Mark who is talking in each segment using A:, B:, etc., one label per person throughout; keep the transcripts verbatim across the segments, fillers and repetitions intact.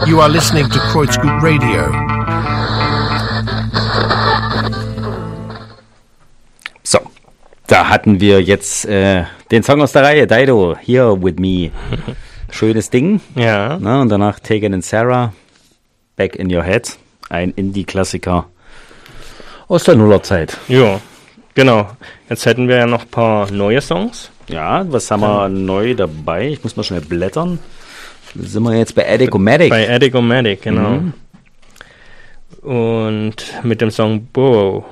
A: You are listening to Kreuzgut Radio.
B: So, da hatten wir jetzt äh, den Song aus der Reihe, Dido, Here With Me. Schönes Ding.
C: Ja.
B: Na, und danach Tegan and Sarah, Back in Your Head. Ein Indie-Klassiker aus der Nullerzeit.
C: Ja, genau. Jetzt hätten wir ja noch ein paar neue Songs.
B: Ja, was haben wir neu dabei? Ich muss mal schnell blättern. Da sind wir jetzt bei Adigomatic.
C: Bei Adigomatic, genau.
B: Mhm.
C: Und mit dem Song Burrow.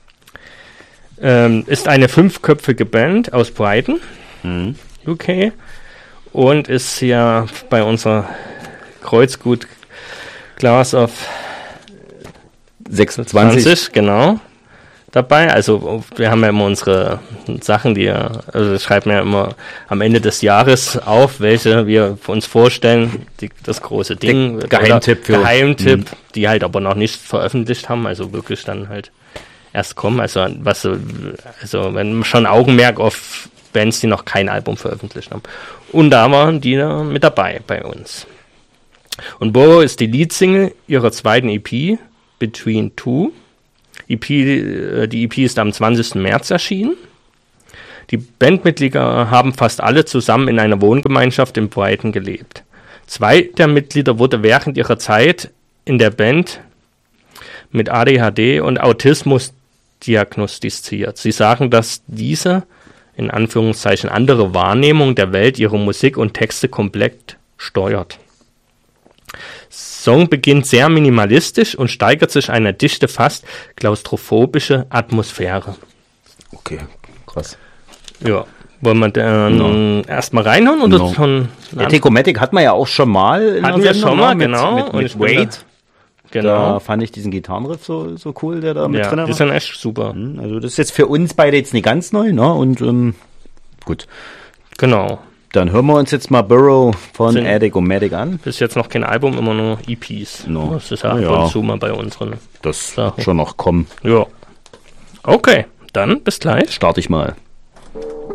C: Ähm, ist eine fünfköpfige Band aus Brighton,
B: Mhm.
C: U K. Und ist ja bei unserer Kreuzgut Glass of
B: sechsundzwanzig.
C: zwanzig, genau, dabei. Also wir haben ja immer unsere Sachen, die ja, also wir schreiben ja immer am Ende des Jahres auf, welche wir uns vorstellen, die, das große Ding.
B: Der Geheimtipp für-
C: Geheimtipp,
B: Mhm.
C: die halt aber noch nicht veröffentlicht haben, also wirklich dann halt erst kommen. Also was so, also wenn schon Augenmerk auf Bands, die noch kein Album veröffentlicht haben. Und da waren die da mit dabei bei uns. Und Burrow ist die Leadsingle ihrer zweiten E P, Between Two. E P, äh, die E P ist am zwanzigsten März erschienen. Die Bandmitglieder haben fast alle zusammen in einer Wohngemeinschaft in Brighton gelebt. Zwei der Mitglieder wurde während ihrer Zeit in der Band mit A D H D und Autismus diagnostiziert. Sie sagen, dass diese, in Anführungszeichen, andere Wahrnehmung der Welt ihre Musik und Texte komplett steuert. Song beginnt sehr minimalistisch und steigert sich eine dichte, fast klaustrophobische Atmosphäre.
B: Okay, krass.
C: Ja, wollen wir dann
B: No.
C: erstmal reinhauen oder
B: No.
C: schon?
B: Adigomatic hatten wir ja auch schon mal. In
C: Hatten
B: der
C: wir
B: Sendung,
C: schon mal,
B: ne? mit,
C: genau.
B: Mit,
C: Und
B: mit
C: ich bin
B: Wade.
C: da- Genau.
B: Da fand ich diesen Gitarrenriff so, so cool, der da mit
C: Ja,
B: drin
C: die
B: war.
C: sind echt super.
B: Also das ist jetzt für uns beide jetzt nicht ganz neu, ne? Und ähm, gut,
C: Genau.
B: dann hören wir uns jetzt mal Burrow von
C: Sind-
B: Adigomatic an.
C: Bis jetzt noch kein Album, immer nur E Ps.
B: No.
C: Das ist ja ab
B: Ja.
C: und zu mal bei unseren.
B: Das
C: Sachen.
B: wird schon noch kommen.
C: Ja. Okay, dann bis gleich.
B: Starte ich mal.